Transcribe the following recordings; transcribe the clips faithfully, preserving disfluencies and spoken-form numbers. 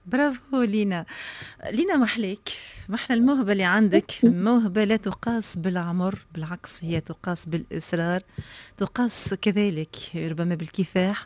برافو لينا. لينا محلاك، محلى الموهبة اللي عندك، موهبة لا تقاس بالعمر، بالعكس هي تقاس بالإصرار، تقاس كذلك ربما بالكفاح.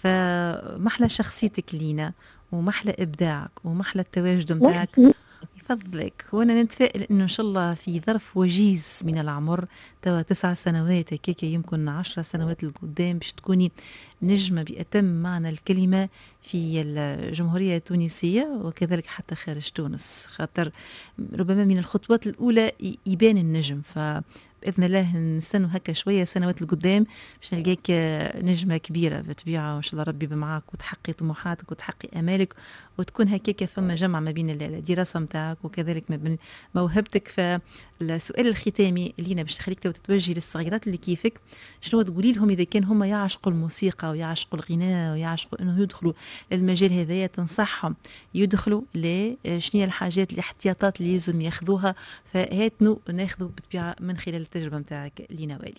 فمحلى شخصيتك لينا، ومحلى إبداعك، ومحلى التواجد متاعك. ميرسي. يفضلك، وانا نتفائل انه ان شاء الله في ظرف وجيز من العمر، توا تسع سنوات هكاك، يمكن عشر سنوات لقدام باش تكوني نجمة بأتم معنى الكلمة في الجمهورية التونسية، وكذلك حتى خارج تونس، خاطر ربما من الخطوات الأولى ي- يبان النجم. فبإذن الله نستنوا هكا شوية سنوات لقدام باش نلقاك نجمة كبيرة بالطبيعة، وإن شاء الله ربي معاك وتحققي طموحاتك وتحققي آمالك، وتكون هكاك فما جمع ما بين الدراسة متاعك وكذلك ما بين موهبتك. فالسؤال الختامي لينا باش تخليك تو تتوجهي للصغيرات اللي كيفك، شنو تقولي لهم إذا كان هم يعشقوا الموسيقى ويعشقوا الغناء ويعشقوا إنه يدخلوا المجال هذايا، تنصحهم يدخلوا ل شنو هي الحاجات الاحتياطات اللي لازم ياخذوها؟ فهاتنوا ناخذوا بالطبيعة من خلال التجربة متاعك لينا والي.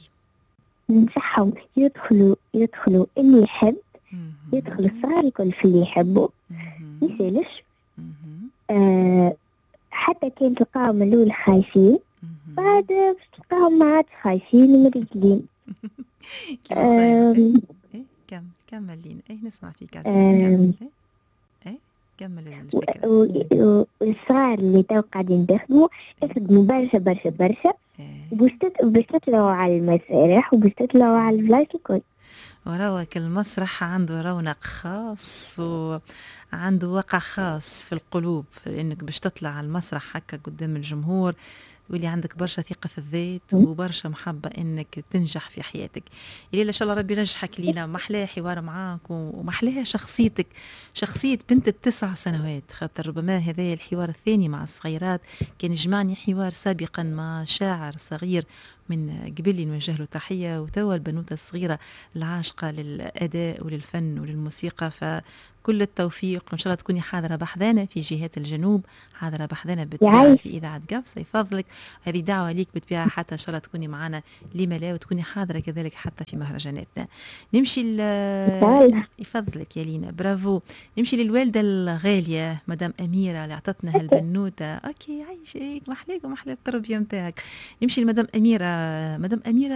ننصحهم يدخلوا يدخلوا اللي يحب، يدخل مهم. الصغار الكل في اللي يحبوا، مهم. ميسالش. مهم. آه حتى كان تلقاهم من الأول خايفين، مهم. بعد باش تلقاهم ما عادش خايفين ومريقلين. كيما صاير. ايه آم، ايه كمل كمل لينا، ايه نسمع فيك عزيزتي، كمل. آم، ايه ايه كمل و- الفكرة. و- و- والصغار اللي تو قاعدين يخدموا ايه يخدموا برشا برشا برشا، ايه وباش تت- باش تطلعوا على المسارح وباش تطلعوا على البلايص الكل. وروك المسرح عنده رونق خاص وعنده وقع خاص في القلوب، لانك باش تطلع على المسرح هكا قدام الجمهور، واللي عندك برشا ثقة في الذات وبرشا محبة انك تنجح في حياتك. الليلة ان شاء الله ربي ينجحك لينا، محلاه حوار معاك ومحلاها شخصيتك، شخصية بنت التسع سنوات. خاطر ربما هذا الحوار الثاني مع الصغيرات كان يجمعني حوار سابقا مع شاعر صغير من قبل لي، نوجه له تحية، وتوا البنوتة الصغيرة العاشقة للأداء وللفن وللموسيقى. فكل التوفيق، وإن شاء الله تكوني حاضرة بحذانا في جهات الجنوب، حاضرة بحذانا بالطبيعة يعيش. في إذاعة قفصة. يفضلك، هذه دعوة ليك بالطبيعة، حتى إن شاء الله تكوني معنا لما لا، وتكوني حاضرة كذلك حتى في مهرجاناتنا. نمشي ل إن شاء الله. يفضلك يا لينا، برافو. نمشي للوالدة الغالية مدام أميرة اللي أعطتنا هالبنوتة. أوكي عايشك، محليك ومحلى التربية متاعك. نمشي لمدام أميرة. مدام أميرة،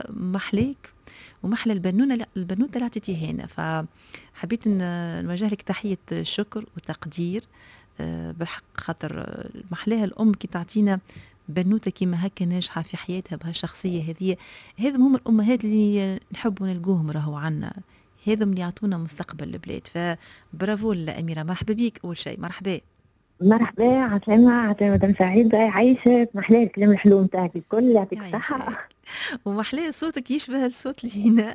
محليك ومحلى البنونة، لا البنوتة اللي عطيتيها هنا. فحبيت ان نوجه لك تحية شكر وتقدير، آه، بالحق، خاطر آه، محلاها الأم كي تعطينا بنوتة كيما هكا ناجحة في حياتها بهالشخصية هذه. هذم هم الأمهات اللي نحبوا نلقوهم راهو عنا، هذم اللي يعطونا مستقبل البلاد. فبرافو لأميرة، مرحبا بيك. أول شيء مرحبا. مرحبا، عسلامة عسلامة، مدام سعيدة، يعيشك، محلاه الكلام الحلو نتاعك الكل، يعطيك الصحة. يعيشك، ومحلاه صوتك يشبه الصوت لينا.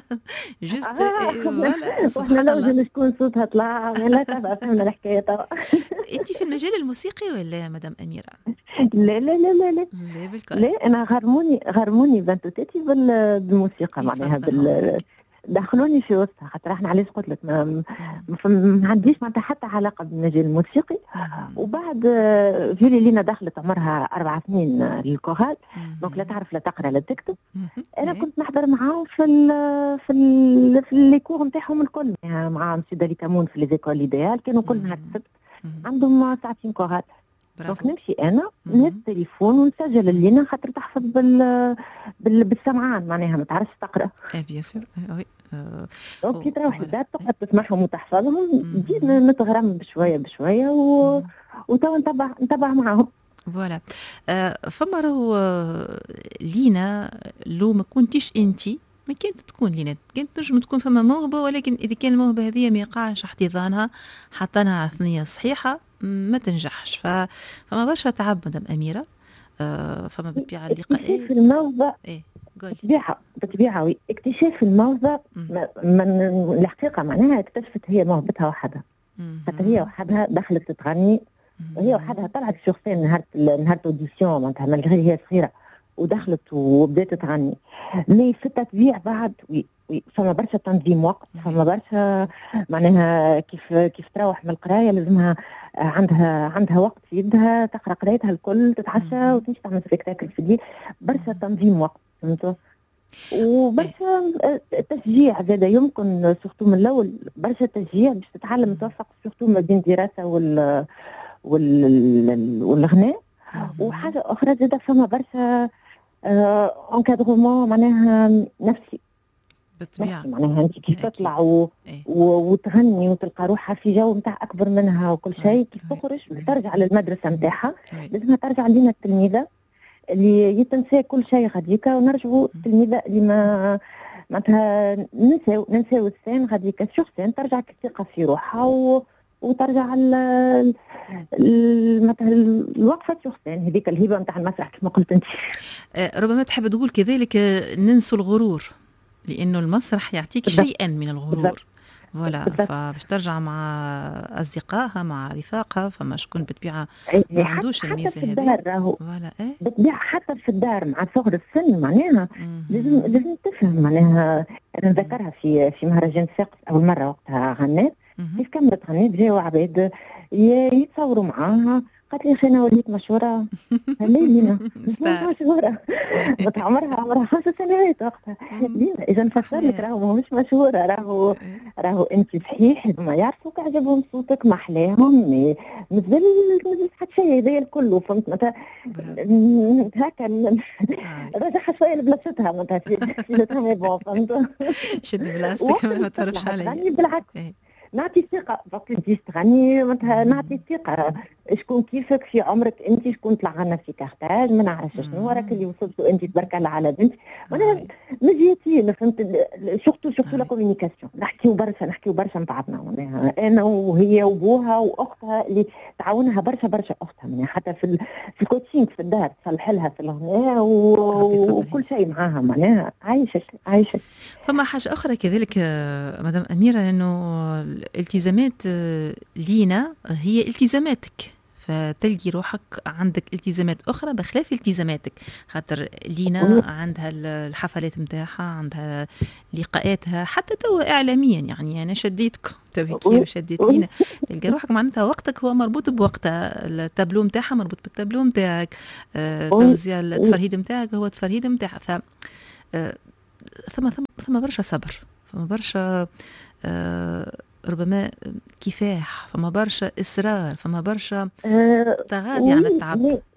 جست آه فوالا واحنا سبحان الله. لو شكون صوتها طلع لا تبقى فهمنا الحكاية توا. انت في المجال الموسيقي ولا يا مدام أميرة؟ لا لا لا لا لا لا بالكل. لا، انا غرموني غرموني بنتوتاتي بال- بالموسيقى، معناها يفضلوا بال عليك. دخلوني في وسطها، خاطر احنا علاش قلت لك ما, مم. ما فم- ما عنديش معناتها حتى علاقه بالمجال الموسيقي. مم. وبعد آه، جولي لينا دخلت عمرها اربع سنين آه، للكورال، دونك لا مم. تعرف لا تقرا لا تكتب. مم. انا ايه. كنت نحضر معاهم في ال في ال في لي كور نتاعهم الكل، يعني معاهم سي دالي كامون في لي زيكول ايديال، كانوا كل نهار مم. السبت مم. عندهم ساعتين كورال. دونك برافو. نمشي انا نهز مم. التليفون ونسجل اللينا، خاطر تحفظ بال, بال بالسمعان، معناها ما تعرفش تقرا. ايه بيان سور. ايه وي. آه. دونك كي أو- تروح فوالا. للدار إيه. تقعد تسمعهم وتحفظهم، تزيد مم. نتغرم بشويه بشويه و... مم. وتوا نتبع نتبع معاهم. فوالا. آه، فما راهو آه، لينا، لو ما كنتيش انتي ما كانت تكون لينا، كانت تنجم تكون فما موهبة، ولكن إذا كان الموهبة هذه ما يقعش احتضانها، حطيناها على ثنية صحيحة، ما تنجحش. ف... فما برشا تعب مدام أميرة. آه، فما بالطبيعة اللقاء. اكتشاف ايه الموضة ايه قولي. بطبيعه بطبيعه وي. اكتشاف الموضة مم. ما- من الحقيقه معناها اكتشفت هي موهبتها وحدها، خاطر هي مهم. وحدها دخلت تغني، وهي وحدها مهم. طلعت شوفتين نهار نهار اوديسيون، معناتها من غير هي صغيره ودخلت وبدات تغني. مي في التتبيع بعد وي وي فما برشا تنظيم وقت، وي. فما برشا معناها كيف كيف تروح من القرايه لازمها آه، عندها عندها وقت في يدها تقرا قرايتها الكل، تتعشى مهم. وتمشي تعمل سبيكتاكل في الليل، برشا مهم. تنظيم وقت، فهمتوا؟ إيه. وبرشا تشجيع زاد يمكن سورتو من الاول برشا تشجيع باش تتعلم مم. توفق سورتو ما بين الدراسه وال وال والغناء. مهم. وحاجه اخرى زاد فما برشا انكادرومون معناها نفسي بالطبيعة. نفسي معناها انت كيف أكيد. تطلع و... إيه. و... وتغني وتلقى روحها في جو نتاع اكبر منها وكل وي شيء كيف وي تخرج باش ترجع للمدرسه نتاعها وي. لازمها ترجع لينا التلميذه اللي يتنسى كل شيء غاديكا ونرجعوا التلميذه اللي ما معناتها ننساو ننساو السن غاديكا سور سن ترجع الثقه في روحها و... وترجع ال ال- مثلا الوقفه سور سن هذيك الهبه نتاع المسرح كما قلت انت. آه، ربما تحب تقول كذلك آه، ننسوا الغرور، لأنه المسرح يعطيك بالضبط شيئا من بالضبط الغرور. فوالا، بالضبط. فباش ترجع مع أصدقائها مع رفاقها، فما شكون بالطبيعة ما يعني حتى عندوش حتى الميزة في هذه. الدار راهو فوالا. إيه. بالطبيعة حتى في الدار مع صغر السن معناها لازم مهم. لازم تفهم معناها. انا نذكرها في في مهرجان ساقس اول مرة وقتها غنيت مهم. كيف كملت غنيت جاوا عباد ي- يتصوروا معاها قالت لي انا وليت مشهورة. ليه لينا ستار. مشهورة بس عمرها عمرها خمس سنوات وقتها. مم. لينا اذا نفسر لك أحياء. راهو مش مشهورة راهو إيه. راهو انت صحيح ما يعرفوك عجبهم صوتك ما احلاهم مي- مازال مازال حتى شيء هذايا الكل فهمت متى برافو. هكا هاي. رجعها شويه لبلاصتها معناتها في في جاتها مي بون فهمت. شد بلاستيك وقت ما اللي تهربش تطلع عليا. تغني بالعكس إيه. نعطي ثقة وقت اللي تجي تغني معناتها نعطي مم. ثقة. شكون كيفك في عمرك انت شكون طلع عنا في كارتاج ما نعرفش شنو راك اللي مم. وصلتوا انت تبارك الله على بنت معناها هاي. مزيتين فهمت سورتو سورتو لا هاي. كوميونيكاسيون نحكيو برشا نحكيو برشا مع بعضنا معناها انا وهي وبوها واختها اللي تعاونها برشا برشا اختها معناها حتى في ال... في الكوتشينغ في الدار تصلح لها في الغناء و... ربي يفضل وكل عليك. شيء معاها معناها عايشه عايشه. فما حاجة أخرى كذلك آه، مدام أميرة، أنه الالتزامات آه، لينا هي التزاماتك، فتلقي روحك عندك التزامات أخرى بخلاف التزاماتك. خاطر لينا عندها ال- الحفلات متاعها، عندها لقاءاتها، حتى توا إعلاميا. يعني أنا شديتكم تويكي وشديت لينا، تلقى روحك معناتها وقتك هو مربوط بوقتها، التابلو متاعها مربوط بالتابلو متاعك، آه، توزيع التفرهيد متاعك هو التفرهيد متاعها. ف آه، ثم ثم ثم برشا صبر، ثم برشا آه، ربما كفاح، فما برشا إصرار، فما برشا آه تغاضي عن وي التعب. مي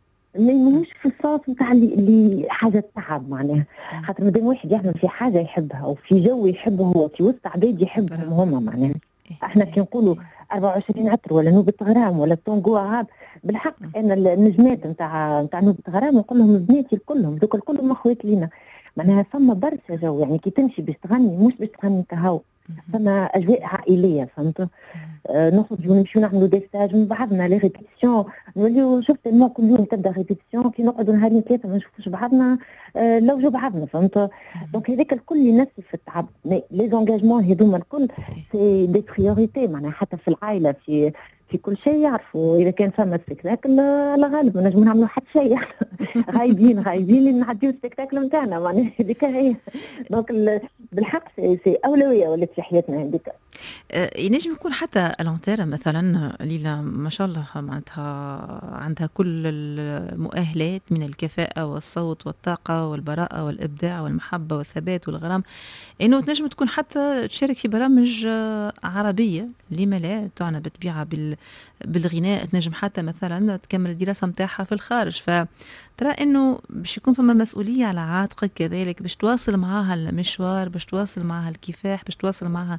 مي م- ماهوش في الصوت نتاع اللي اللي حاجه تعب معناها. م. خاطر مادام واحد يعمل في حاجه يحبها وفي جو يحبه هو في وسط عباد يحبهم برافو. هما معناها. إيه احنا إيه كي نقولوا إيه. أربعة وعشرين عطر ولا نوبة غرام ولا طونغو عاب بالحق م. انا النجمات نتاع نتاع نوبة غرام نقول لهم بناتي الكلهم دوك الكلهم اخوات لينا معناها. ثم برشا جو يعني كي تمشي باش تغني مش باش تغني كهو مهم. فما اجواء عائليه فهمت. مم. آه نخرجوا نمشيو نعملوا دي ستاج من بعضنا لي ريبيتيسيون نوليو شفت المو كل يوم تبدا ريبيتيسيون كي نقعدوا نهارين ثلاثه ما نشوفوش بعضنا آه لو جو بعضنا فهمت. مهم. دونك هذاك الكل ينسي في التعب مي لي زونجاجمون هذوما الكل إيه. سي دي بريوريتي معناها حتى في العائله في في كل شيء يعرفوا اذا كان فما سبيكتاكل على غالب ما نجموا نعملوا حتى شيء غايبين غايبين اللي نعديو السبيكتاكل نتاعنا معناها هذيك هي. دونك ال- بالحق سي سي اولويه ولات في حياتنا هذيك. آه، ينجم يكون حتى الانترا مثلا ليلى ما شاء الله معناتها عندها كل المؤهلات من الكفاءة والصوت والطاقة والبراءة والإبداع والمحبة والثبات والغرام، انه تنجم تكون حتى تشارك في برامج آه، عربية. لما لا تعنى بالطبيعة بال- بالغناء، تنجم حتى مثلا تكمل الدراسة متاعها في الخارج. فترى انه باش يكون فما مسؤولية على عاتقك كذلك، باش تواصل معاها المشوار، باش تواصل معاها الكفاح، باش تواصل معاها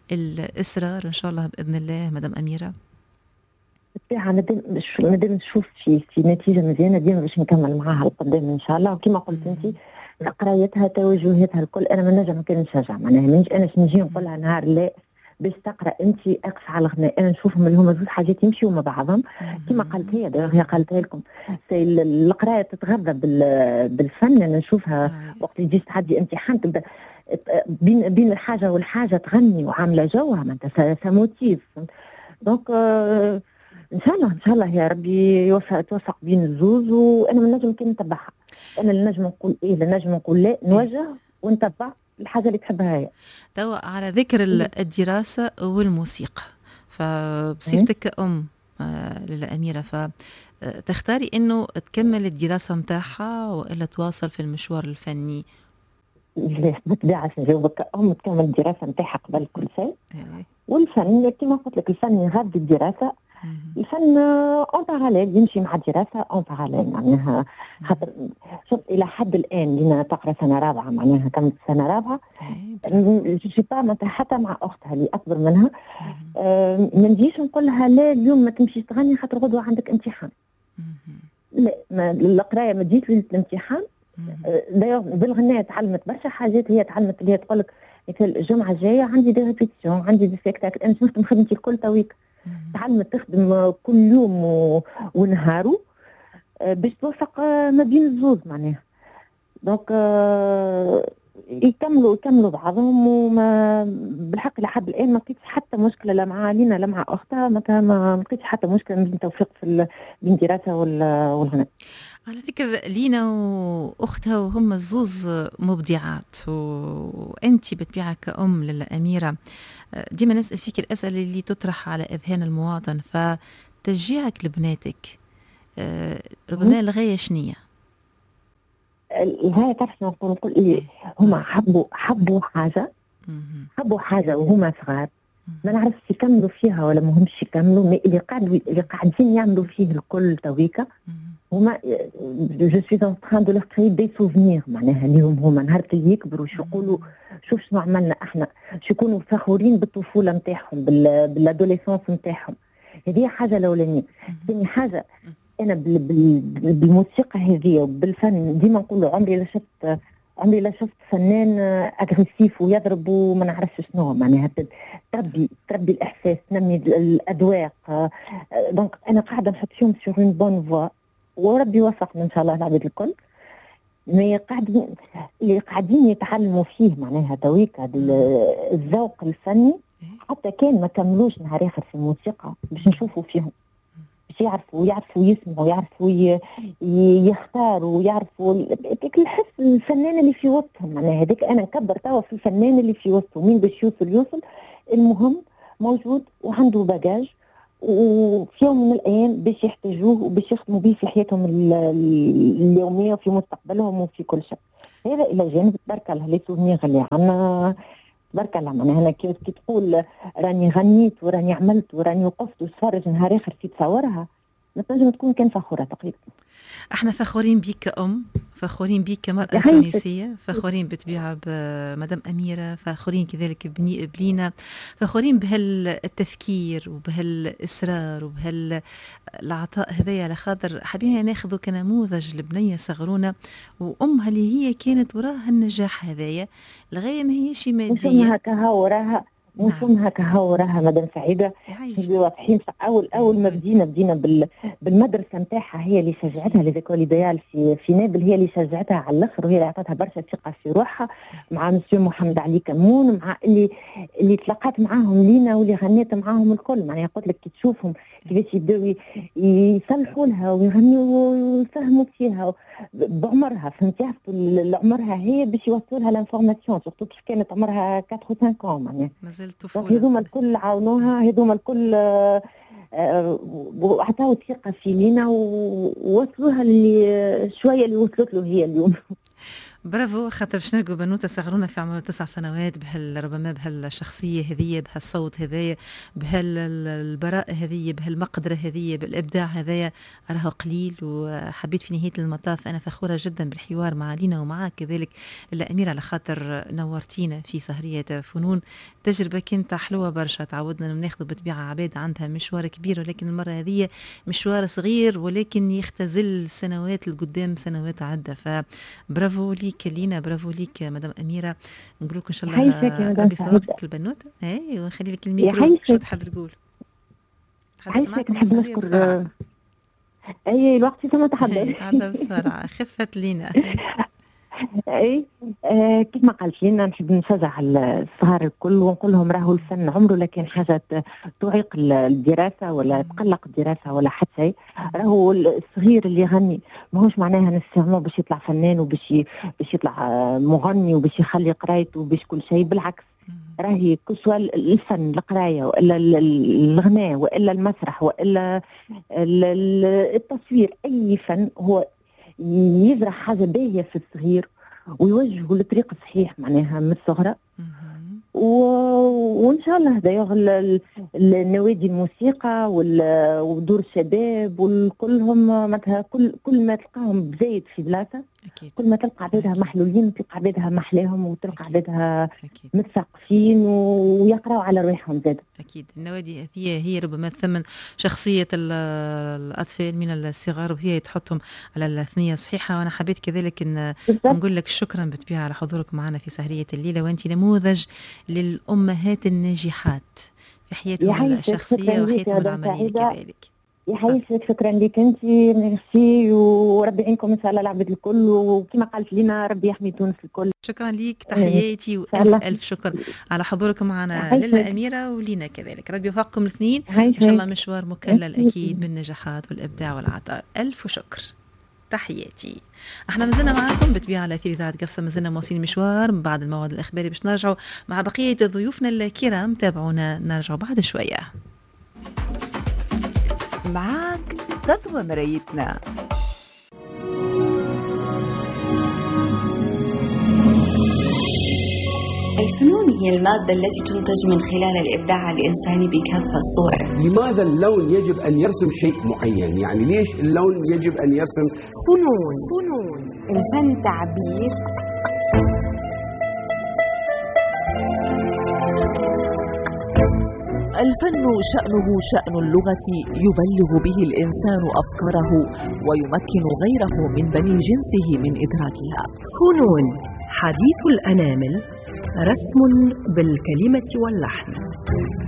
الإصرار إن شاء الله بإذن الله مدام أميرة. بالطبيعه مادام مش- مادام نشوف في في نتيجه مزيانه ديما باش نكمل معاها لقدام ان شاء الله. وكما قلت انت قرايتها توجهاتها الكل انا ما نجم كان نشجع معناها مانيش انا نجي نقول لها نهار لا باش تقرا انت اقف على الغناء. انا نشوفهم اللي هما زوج حاجات يمشيو مع بعضهم كما قالت هي دايوغ هي قالتها لكم سي ال- القرايه تتغذى بال- بالفن. انا نشوفها هاي. وقت اللي تجي تعدي امتحان تبدا بين بين الحاجه والحاجه تغني وعامله جوها معناتها سا موتيف. دونك آه، ان شاء الله ان شاء الله يا ربي يوفق توفق بين الزوز. وانا من نجم كي نتبعها انا اللي نجم نقول ايه اللي نجم نقول لا نوجه ونتبع الحاجه اللي تحبها هي. توا على ذكر ال- الدراسة والموسيقى، فبصفتك كأم آه، للأميرة، فتختاري إنه تكمل الدراسة متاعها وإلا تواصل في المشوار الفني؟ بالطبيعة نجاوبك كأم تكمل الدراسة نتاعها قبل كل شيء. إيه. والفن كما قلت لك الفن يغذي الدراسة. مهم. الفن اون باراليل يمشي مع الدراسة اون باراليل معناها. خاطر شوف إلى حد الآن لينا تقرا سنة رابعة معناها كملت سنة رابعة. إيه. جو سي با معناتها حتى مع أختها اللي أكبر منها مهم. آه، ما نجيش نقول لها لا اليوم ما تمشيش تغني خاطر غدوة عندك امتحان. مهم. لا ما القراية ما تجيش ليلة الامتحان. مهم. دايوغ بالغناء تعلمت برشا حاجات. هي تعلمت اللي هي تقول لك مثل الجمعه الجايه عندي دي ريبيتيسيون عندي دي سبيكتاكل انا شفت خدمتي الكل تويك. مهم. تعلمت تخدم كل يوم و... ونهارو آه، باش توفق آه، ما بين الزوز معناها. دونك آه، يكملوا يكملوا بعضهم. وما بالحق لحد الان ما لقيتش حتى مشكله لا مع لينا لا مع اختها. مثلا ما لقيتش حتى مشكله بين التوفيق في ال- بين الدراسه وال- والغناء. على ذكر لينا وأختها وهم الزوز مبدعات، وأنت بتبيعك كأم للأميرة ديما نسأل فيك الأسئلة اللي تطرح على أذهان المواطن، فتشجيعك لبناتك آه، ربما الغاية شنية؟ الغايه تعرف شنو نقول نقول إيه هما حبوا حبوا حاجه مهم. حبوا حاجه وهما صغار ما مهم. نعرفش يكملوا فيها ولا مهمش يكملوا. مي اللي قاعد اللي قاعدين يعملوا فيه الكل تويكا مهم. هما جو سوي ان تران دو لور كري دي سوفنير معناها اليوم هما نهار اللي يكبروا شو يقولوا شوف شنو عملنا احنا شو يكونوا فخورين بالطفوله نتاعهم بالادوليسونس نتاعهم. هذه حاجه الاولانيه. ثاني حاجه انا بال- بال- بالموسيقى هذه وبالفن ديما نقول عمري لا شفت عمري لا شفت فنان اغريسيف ويضرب وما نعرفش شنو معناها. تربي تربي الاحساس تنمي الاذواق. دونك انا قاعده نحط فيهم سور اون بون فوا وربي يوفقنا ان شاء الله العباد الكل. مي قاعدين اللي قاعدين يتعلموا فيه معناها تويكا الذوق الفني حتى كان ما كملوش نهار اخر في الموسيقى باش نشوفوا فيهم باش يعرفوا يعرفوا يسمعوا يعرفوا ي- ي- يختاروا يعرفوا هذيك الحس الفنان اللي في وسطهم معناها. هذيك انا نكبر توا في الفنان اللي في وسطهم مين باش يوصل يوصل. المهم موجود وعنده باجاج وفي يوم من الايام باش يحتاجوه وباش يخدموا به في حياتهم ال- ال- اليوميه وفي مستقبلهم وفي كل شيء. هذا الى جانب تبارك الله لي سوفنيغ اللي عندنا تبارك الله معناها. انا كي كي تقول راني غنيت وراني عملت وراني وقفت وتفرج نهار اخر في تصورها ما تنجم تكون كان فخوره تقريبا. احنا فخورين بيك كأم، فخورين بيك كمرأة يعيشك. تونسية، فخورين بالطبيعة بمدام أميرة، فخورين كذلك بني بلينا، فخورين بهالتفكير وبهالإصرار وبهالعطاء هذايا، على خاطر حابين ناخذه كنموذج لبنية صغرونة وأمها اللي هي كانت وراها النجاح هذايا. الغاية ما هيش مش مادية. هكا هاو وراها مش نعم. هكا هاو وراها مدام سعيده. يعيش. نبقى واضحين اول اول ما بدينا بدينا بال بالمدرسه نتاعها هي اللي شجعتها ليزيكول ايديال في في نابل. هي اللي شجعتها على الاخر وهي اللي عطتها برشا ثقه في روحها مع مسيو محمد علي كمون مع اللي اللي تلاقات معاهم لينا واللي غنيت معاهم الكل. معناها قلت لك كي تشوفهم كيفاش يبداو يصلحوا لها ويغنيوا ويفهموا فيها بعمرها فهمتي عرفتوا عمرها هي باش يوصلوا لها لانفورماسيون سورتو كيف كانت عمرها أربعة و خمسة عام معناها. مازال دونك طفولة. هذوما الكل عاونوها هذوما الكل آه، آه، وعطاو ثقه في لينا ووصلوها اللي شويه اللي وصلت له هي اليوم. برافو، خاطر باش نلقوا بنوته صغرونا في عمر تسع سنوات بهال ربما بهالشخصيه هذية، بهالصوت هذايا، بهالبراءه هذية، بهالمقدره هذية، بالابداع هذايا، راهو قليل. وحبيت في نهايه المطاف انا فخوره جدا بالحوار مع لينا ومعك كذلك الاميره، على خاطر نورتينا في سهريه فنون. تجربه كانت حلوه برشا، تعودنا ناخذ بطبيعه عباد عندها مشوار كبير، ولكن المره هذه مشوار صغير ولكن يختزل سنوات القدام، سنوات عده. فبرافو ليك لينا، برافو ليك مدام أميرة. نقول لك إن شاء الله يحييك يا مدام ربي سعيدة. يفوقك البنوتة. أي ونخلي لك الميكرو. يحييك. شو تحب تقول؟ تحدث يحييك معكم نحب صغير نشكر بسرعة. اي الوقت كما تحدث. تعدى بسرعة، خفت لينا. اي آه كيف ما قالت لنا نحب نشجع الصغار الكل ونقول لهم راهو الفن عمره لا كان حاجه تعيق الدراسه ولا تقلق الدراسه ولا حتى شيء. راهو الصغير اللي يغني ماهوش معناها نستعمله باش يطلع فنان وباش باش يطلع مغني وباش يخلي قرايته وباش كل شيء. بالعكس راهي كسوة الفن القرايه والا الغناء والا المسرح والا التصوير، اي فن هو يزرع حاجه باهيه في الصغير ويوجهوا لطريق صحيح معناها من الصغرى. و... وان شاء الله هذا ال... النوادي الموسيقى وال... ودور الشباب وكلهم معناتها كل كل ما تلقاهم بزايد في بلاصه أكيد. كل ما تلقى عبادها محلولين وتلقى عبادها محلاهم وتلقى عبادها متثقفين ويقراوا على روحهم زاد. اكيد النوادي هي هي ربما تثمن شخصيه الاطفال من الصغار وهي تحطهم على الثنيه الصحيحه. وانا حبيت كذلك ان نقول لك شكرا بالطبيعه على حضورك معنا في سهريه الليله، وانت نموذج للامهات الناجحات في حياتهم الشخصيه وحياتهم العمليه كذلك. يحييك، شكرا لك انت، ميرسي، وربي يعينكم ان شاء الله العباد الكل، وكما قالت لينا ربي يحمي تونس الكل. شكرا ليك، تحياتي والف الف شكر على حضوركم معنا لنا أميرة ولينا كذلك. ربي يوفقكم الاثنين ان شاء الله، مشوار مكلل اكيد بالنجاحات والابداع والعطاء. الف شكر، تحياتي. احنا مازلنا معكم بطبيعه على اثير اذاعه قفصه، مازلنا مواصلين مشوار من بعد المواد الاخباري باش نرجعوا مع بقيه ضيوفنا الكرام. تابعونا، نرجعوا بعد شويه. معاك تضوى مرايتنا. الفنون هي المادة التي تنتج من خلال الإبداع الإنساني بكافة صوره. لماذا اللون يجب أن يرسم شيء معين؟ يعني ليش اللون يجب أن يرسم؟ فنون فنون الفن تعبير. الفن شأنه شأن اللغة، يبلغ به الإنسان أفكاره ويمكن غيره من بني جنسه من إدراكها. فنون حديث الأنامل، رسم بالكلمة واللحن.